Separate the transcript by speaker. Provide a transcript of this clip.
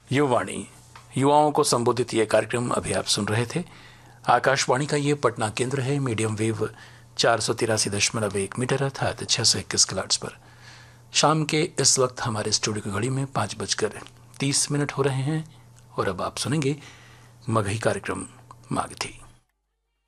Speaker 1: युवाणी, युवाओं को संबोधित ये कार्यक्रम अभी आप सुन रहे थे। आकाशवाणी का ये पटना केंद्र है। मीडियम वेव 483.1 मीटर अर्थात 621 किलोहर्ट्ज पर। शाम के इस वक्त हमारे स्टूडियो की घड़ी में 5:30 हो रहे हैं और अब आप सुनेंगे मगही कार्यक्रम मागधी।